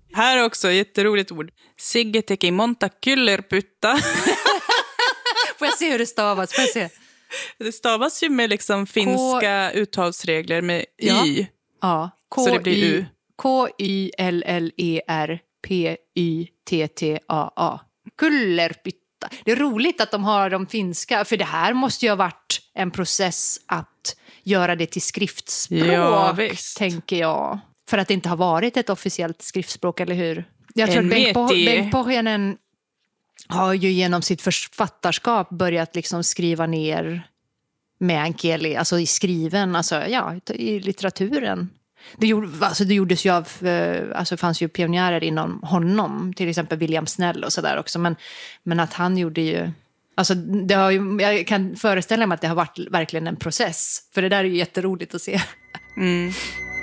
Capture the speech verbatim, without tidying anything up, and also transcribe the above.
Här är också ett jätteroligt ord. Sigge teki monta kyllerpytta. Får jag se hur det stavas? Får jag se? Det stavas ju med liksom finska K- uttalsregler med ja. y. Ja. K- så det blir u. K Y L L E R P Y T T A A. Kullerpytta. Det är roligt att de har de finska. För det här måste ju ha varit en process att göra det till skriftspråk, ja, tänker jag. För att det inte har varit ett officiellt skriftspråk, eller hur? Jag tror att Bengt Pohjanen har ju genom sitt författarskap börjat liksom skriva ner meänkieli, alltså i skriven, alltså ja, i litteraturen. Det, gjorde, alltså det gjordes ju av, alltså det fanns ju pionjärer inom honom, till exempel William Snell och sådär också, men, men att han gjorde ju, alltså det har ju, jag kan föreställa mig att det har varit verkligen en process, för det där är ju jätteroligt att se. Mm.